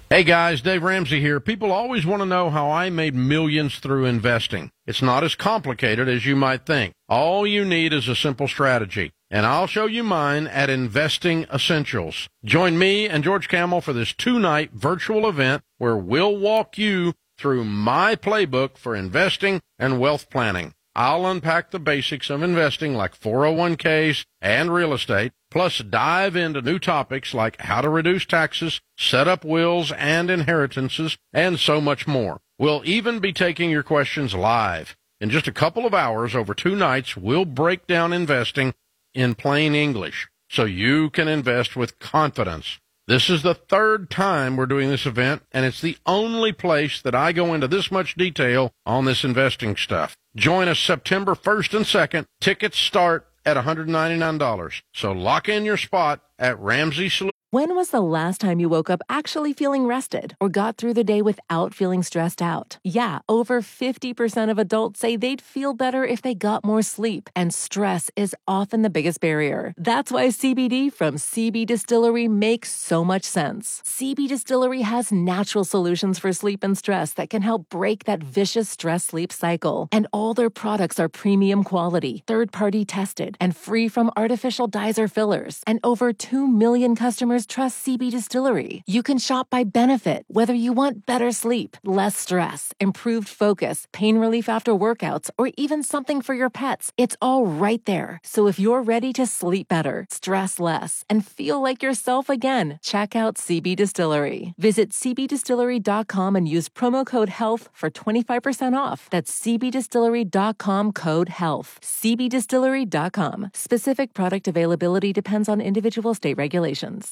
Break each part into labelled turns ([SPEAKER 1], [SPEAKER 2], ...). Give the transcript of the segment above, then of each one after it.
[SPEAKER 1] Hey guys, Dave Ramsey here. People always want to know how I made millions through investing. It's not as complicated as you might think. All you need is a simple strategy, and I'll show you mine at Investing Essentials. Join me and George Camel for this 2-night virtual event where we'll walk you through my playbook for investing and wealth planning. I'll unpack the basics of investing like 401ks and real estate, plus dive into new topics like how to reduce taxes, set up wills and inheritances, and so much more. We'll even be taking your questions live. In just a couple of hours over 2 nights, we'll break down investing in plain English so you can invest with confidence. This is the 3rd time we're doing this event, and it's the only place that I go into this much detail on this investing stuff. Join us September 1st and 2nd. Tickets start at $199. So lock in your spot at Ramsey Solutions.
[SPEAKER 2] When was the last time you woke up actually feeling rested or got through the day without feeling stressed out? Yeah, over 50% of adults say they'd feel better if they got more sleep, and stress is often the biggest barrier. That's why CBD from CB Distillery makes so much sense. CB Distillery has natural solutions for sleep and stress that can help break that vicious stress-sleep cycle. And all their products are premium quality, third-party tested, and free from artificial dyes or fillers. And over 2 million customers trust CB Distillery. You can shop by benefit, whether you want better sleep, less stress, improved focus, pain relief after workouts, or even something for your pets. It's all right there. So if you're ready to sleep better, stress less, and feel like yourself again, check out CB Distillery. Visit cbdistillery.com and use promo code HEALTH for 25% off. That's cbdistillery.com, code HEALTH. cbdistillery.com. Specific product availability depends on individual state regulations.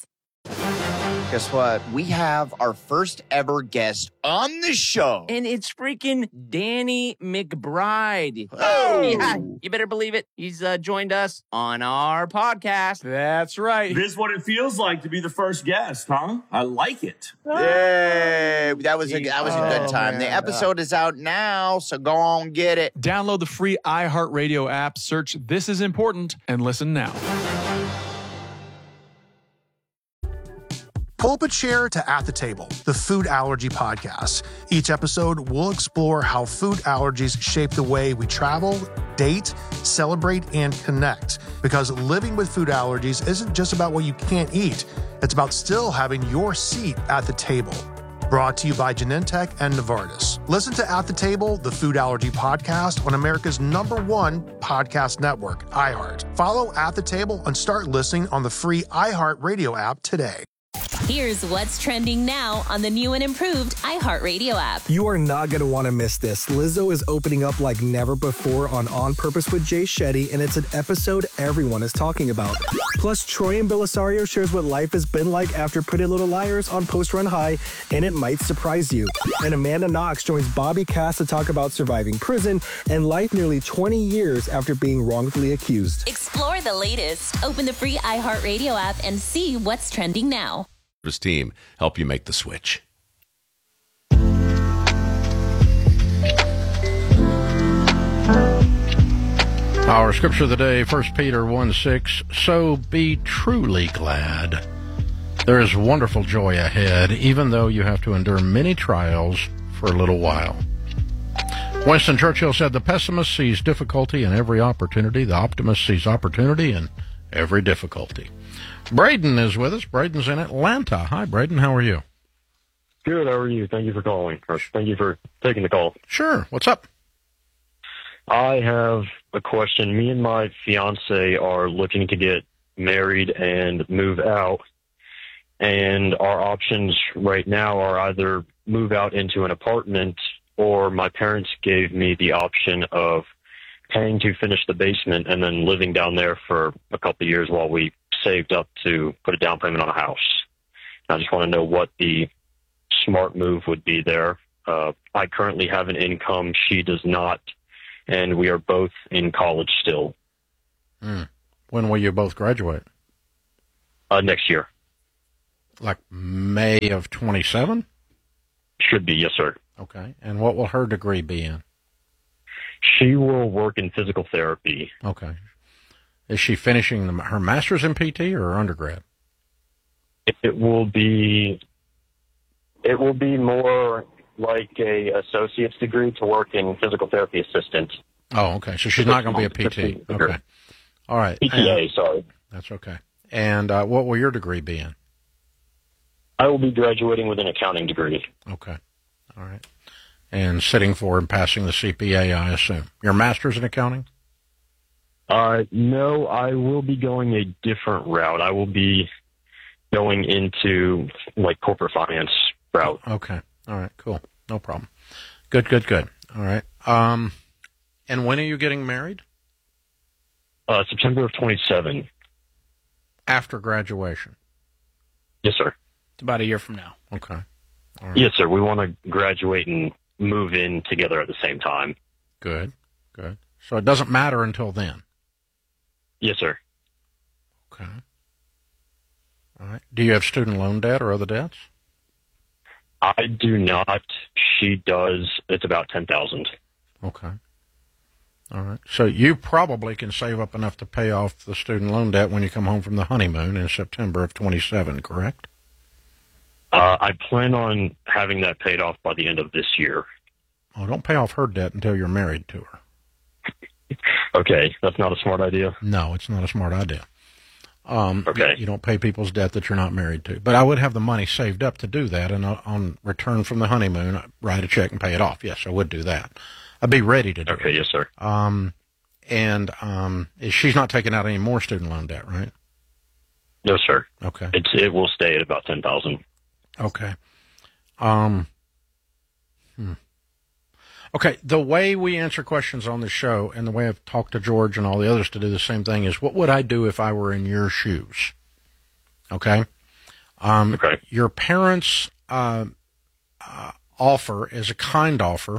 [SPEAKER 3] Guess what? We have our first ever guest on the show.
[SPEAKER 4] And it's freaking Danny McBride.
[SPEAKER 3] Oh!
[SPEAKER 4] Yeah, you better believe it. He's joined us on our podcast.
[SPEAKER 5] That's right.
[SPEAKER 6] This is what it feels like to be the first guest, huh? I like it.
[SPEAKER 3] Yay! That was a good time.
[SPEAKER 5] Man.
[SPEAKER 3] The episode is out now, so go on get it.
[SPEAKER 5] Download the free iHeartRadio app, search This Is Important, and listen now.
[SPEAKER 7] Pull up a chair to At the Table, the food allergy podcast. Each episode, we'll explore how food allergies shape the way we travel, date, celebrate, and connect. Because living with food allergies isn't just about what you can't eat. It's about still having your seat at the table. Brought to you by Genentech and Novartis. Listen to At the Table, the food allergy podcast on America's #1 podcast network, iHeart. Follow At the Table and start listening on the free iHeartRadio app today.
[SPEAKER 8] Here's what's trending now on the new and improved iHeartRadio app.
[SPEAKER 9] You are not going to want to miss this. Lizzo is opening up like never before on Purpose with Jay Shetty, and it's an episode everyone is talking about. Plus, Troy and Belisario shares what life has been like after Pretty Little Liars on Post Run High, and it might surprise you. And Amanda Knox joins Bobby Cass to talk about surviving prison and life nearly 20 years after being wrongfully accused.
[SPEAKER 8] Explore the latest. Open the free iHeartRadio app and see what's trending now.
[SPEAKER 10] His team help you make the switch.
[SPEAKER 1] Our scripture of the day, 1 Peter 1:6. So be truly glad. There is wonderful joy ahead, even though you have to endure many trials for a little while. Winston Churchill said, the pessimist sees difficulty in every opportunity. The optimist sees opportunity in every difficulty. Braden is with us. Braden's in Atlanta. Hi, Braden. How are you?
[SPEAKER 11] Good. How are you? Thank you for calling. Or thank you for taking the call.
[SPEAKER 1] Sure. What's up?
[SPEAKER 11] I have a question. Me and my fiance are looking to get married and move out. And our options right now are either move out into an apartment, or my parents gave me the option of paying to finish the basement and then living down there for a couple of years while we saved up to put a down payment on a house. I just want to know what the smart move would be there. I currently have an income. She does not. And we are both in college still.
[SPEAKER 1] When will you both graduate?
[SPEAKER 11] Next year.
[SPEAKER 1] Like May of 27?
[SPEAKER 11] Should be, yes, sir.
[SPEAKER 1] Okay. And what will her degree be in?
[SPEAKER 11] She will work in physical therapy.
[SPEAKER 1] Okay. Is she finishing her master's in PT or her undergrad?
[SPEAKER 11] It will be It will be more like a associate's degree to work in physical therapy assistant.
[SPEAKER 1] Oh, okay. So she's not going to be a PT. Okay. All right.
[SPEAKER 11] PTA, sorry.
[SPEAKER 1] That's okay. And what will your degree be in?
[SPEAKER 11] I will be graduating with an accounting degree.
[SPEAKER 1] Okay. All right. And sitting for and passing the CPA, I assume. Your master's in accounting?
[SPEAKER 11] No, I will be going a different route. I will be going into like corporate finance route.
[SPEAKER 1] Okay. All right. Cool. No problem. Good. All right. And when are you getting married?
[SPEAKER 11] September of 27.
[SPEAKER 1] After graduation?
[SPEAKER 11] Yes, sir.
[SPEAKER 12] It's about a year from now.
[SPEAKER 1] Okay. All right.
[SPEAKER 11] Yes, sir. We want to graduate and move in together at the same time.
[SPEAKER 1] Good. So it doesn't matter until then?
[SPEAKER 11] Yes, sir.
[SPEAKER 1] Okay. All right. Do you have student loan debt or other debts?
[SPEAKER 11] I do not. She does. It's about $10,000.
[SPEAKER 1] Okay. All right. So you probably can save up enough to pay off the student loan debt when you come home from the honeymoon in September of 27, correct?
[SPEAKER 11] I plan on having that paid off by the end of this year.
[SPEAKER 1] Oh, don't pay off her debt until you're married to her.
[SPEAKER 11] Okay. That's not a smart idea?
[SPEAKER 1] No, it's not a smart idea.
[SPEAKER 11] Okay.
[SPEAKER 1] You don't pay people's debt that you're not married to. But I would have the money saved up to do that, and on return from the honeymoon, I'd write a check and pay it off. Yes, I would do that. I'd be ready to do it.
[SPEAKER 11] Okay, yes, sir.
[SPEAKER 1] She's not taking out any more student loan debt, right?
[SPEAKER 11] No, sir.
[SPEAKER 1] Okay.
[SPEAKER 11] It will stay at about $10,000.
[SPEAKER 1] Okay. Okay, the way we answer questions on the show and the way I've talked to George and all the others to do the same thing is, what would I do if I were in your shoes? Okay?
[SPEAKER 11] Okay.
[SPEAKER 1] Your parents' offer is a kind offer,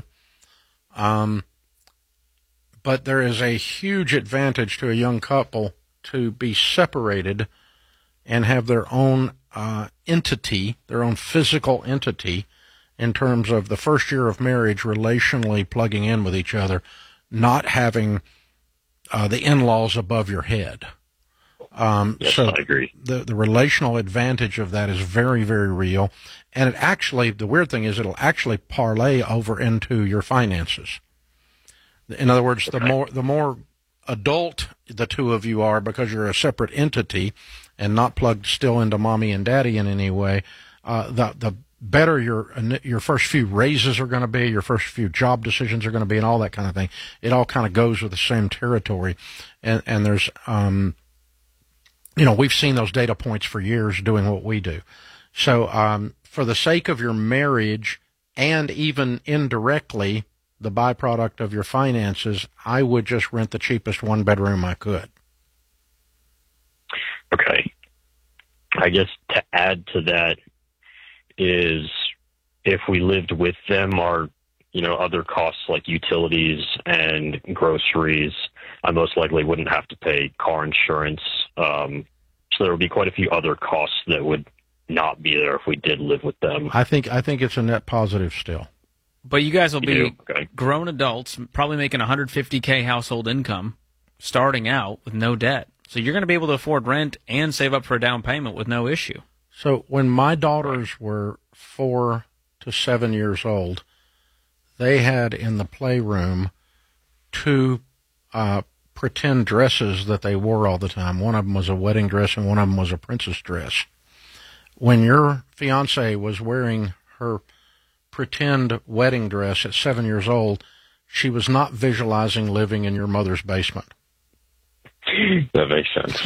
[SPEAKER 1] but there is a huge advantage to a young couple to be separated and have their own entity, their own physical entity, in terms of the first year of marriage relationally plugging in with each other, not having the in-laws above your head.
[SPEAKER 11] Yes,
[SPEAKER 1] so
[SPEAKER 11] I agree.
[SPEAKER 1] The relational advantage of that is very, very real. And it actually, the weird thing is, it'll actually parlay over into your finances. In other words, the more adult the two of you are, because you're a separate entity and not plugged still into mommy and daddy in any way, the better your first few raises are going to be, your first few job decisions are going to be, and all that kind of thing. It all kind of goes with the same territory. And there's, we've seen those data points for years doing what we do. So for the sake of your marriage and even indirectly the byproduct of your finances, I would just rent the cheapest one bedroom I could.
[SPEAKER 11] Okay. I guess to add to that is, if we lived with them, our other costs like utilities and groceries, I most likely wouldn't have to pay car insurance. So there would be quite a few other costs that would not be there if we did live with them.
[SPEAKER 1] I think it's a net positive still.
[SPEAKER 12] But you guys will be grown adults, probably making $150K household income, starting out with no debt. So you're going to be able to afford rent and save up for a down payment with no issue.
[SPEAKER 1] So when my daughters were 4 to 7 years old, they had in the playroom 2 pretend dresses that they wore all the time. One of them was a wedding dress and one of them was a princess dress. When your fiance was wearing her pretend wedding dress at 7 years old, she was not visualizing living in your mother's basement.
[SPEAKER 11] That makes sense.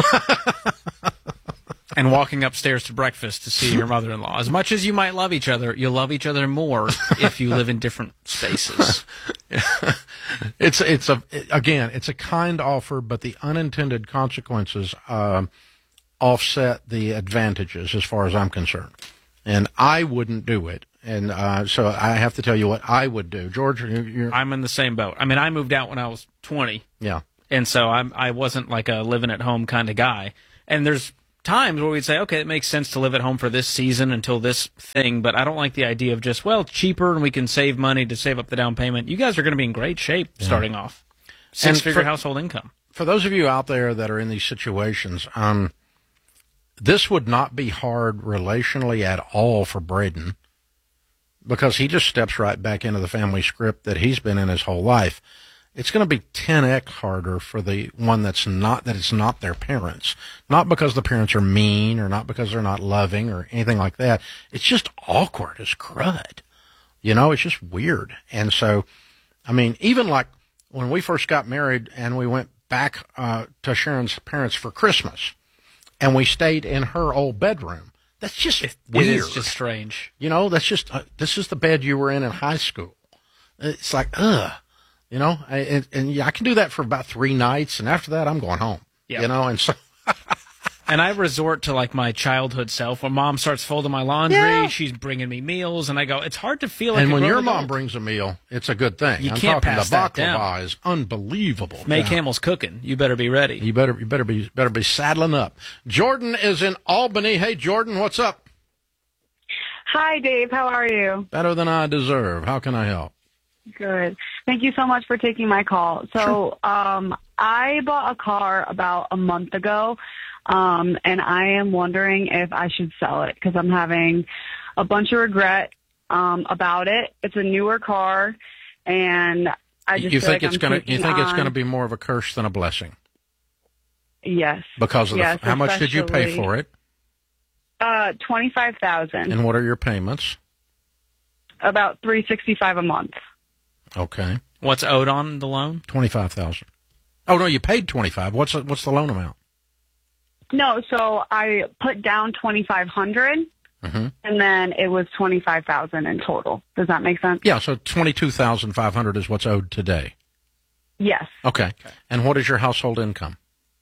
[SPEAKER 12] And walking upstairs to breakfast to see your mother-in-law. As much as you might love each other, you'll love each other more if you live in different spaces.
[SPEAKER 1] It's a kind offer, but the unintended consequences offset the advantages as far as I'm concerned. And I wouldn't do it. And so I have to tell you what I would do. George,
[SPEAKER 12] I'm in the same boat. I mean, I moved out when I was 20.
[SPEAKER 1] Yeah.
[SPEAKER 12] And so I wasn't like a living at home kind of guy. And there's times where we'd say, okay, it makes sense to live at home for this season until this thing, but I don't like the idea of just, it's cheaper and we can save money to save up the down payment. You guys are going to be in great shape starting off. 6-figure household income.
[SPEAKER 1] For those of you out there that are in these situations, this would not be hard relationally at all for Braden. because he just steps right back into the family script that he's been in his whole life. It's going to be 10x harder for the one that it's not their parents. Not because the parents are mean or not because they're not loving or anything like that. It's just awkward as crud. You know, it's just weird. And so, I mean, even like when we first got married and we went back to Sharon's parents for Christmas and we stayed in her old bedroom, that's just weird.
[SPEAKER 12] It is just strange.
[SPEAKER 1] You know, that's just, this is the bed you were in high school. It's like, ugh. You know, and I can do that for about 3 nights, and after that, I'm going home. Yep. You know, and so.
[SPEAKER 12] And I resort to like my childhood self. When Mom starts folding my laundry, she's bringing me meals, and I go, it's hard to feel like.
[SPEAKER 1] And when your
[SPEAKER 12] adult.
[SPEAKER 1] mom brings a meal, it's a good thing.
[SPEAKER 12] You can't pass that down.
[SPEAKER 1] The baklava is unbelievable.
[SPEAKER 12] May Hamill's cooking. You better be ready.
[SPEAKER 1] You better be saddling up. Jordan is in Albany. Hey, Jordan, what's up?
[SPEAKER 13] Hi, Dave. How are you?
[SPEAKER 1] Better than I deserve. How can I help?
[SPEAKER 13] Good. Thank you so much for taking my call. So, I bought a car about a month ago, and I am wondering if I should sell it because I'm having a bunch of regret about it. It's a newer car, and I just
[SPEAKER 1] you think it's going to be more of a curse than a blessing?
[SPEAKER 13] Yes.
[SPEAKER 1] Because of how much did you pay for it?
[SPEAKER 13] $25,000.
[SPEAKER 1] And what are your payments?
[SPEAKER 13] About $365 a month.
[SPEAKER 1] Okay.
[SPEAKER 12] What's owed on the loan?
[SPEAKER 1] $25,000. Oh no, you paid $25,000. What's the loan amount?
[SPEAKER 13] No, so I put down $2,500, and then it was $25,000 in total. Does that make sense?
[SPEAKER 1] Yeah. So $22,500 is what's owed today.
[SPEAKER 13] Yes.
[SPEAKER 1] Okay. And what is your household income?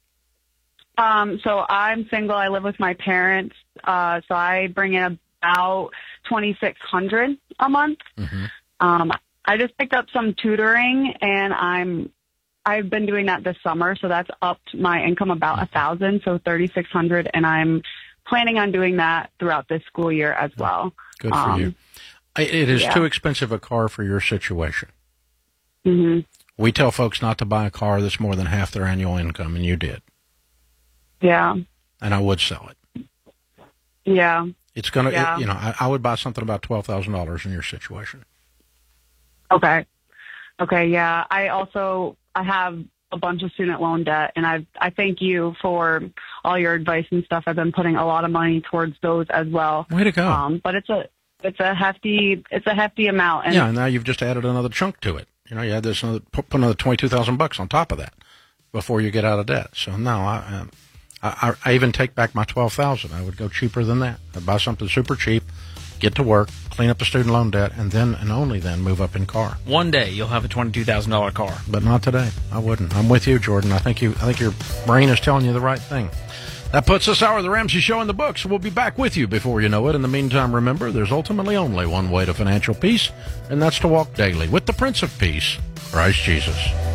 [SPEAKER 13] So I'm single. I live with my parents. So I bring in about $2,600 a month. I just picked up some tutoring, and I've been doing that this summer, so that's upped my income about $1,000, so $3,600, and I'm planning on doing that throughout this school year as well.
[SPEAKER 1] Good for you. It is too expensive a car for your situation. We tell folks not to buy a car that's more than half their annual income, and you did.
[SPEAKER 13] Yeah.
[SPEAKER 1] And I would sell it.
[SPEAKER 13] Yeah.
[SPEAKER 1] It's gonna, I would buy something about $12,000 in your situation.
[SPEAKER 13] Okay. Yeah. I have a bunch of student loan debt, and I thank you for all your advice and stuff. I've been putting a lot of money towards those as well.
[SPEAKER 1] Way to go.
[SPEAKER 13] But it's a hefty amount. And
[SPEAKER 1] and now you've just added another chunk to it. You know, you had this put another $22,000 on top of that before you get out of debt. So no, I even take back my $12,000. I would go cheaper than that. I'd buy something super cheap, get to work, clean up the student loan debt, and then and only then move up in car.
[SPEAKER 12] One day you'll have a $22,000 car,
[SPEAKER 1] but not today. I wouldn't. I'm with you, Jordan. I think your brain is telling you the right thing. That puts this hour of the Ramsey Show in the books. We'll be back with you before you know it. In the meantime, remember, there's ultimately only one way to financial peace, and that's to walk daily with the Prince of Peace, Christ Jesus.